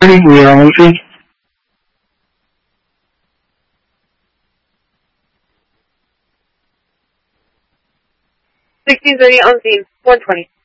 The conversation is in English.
1630, we are on scene. 1630 on scene, 120.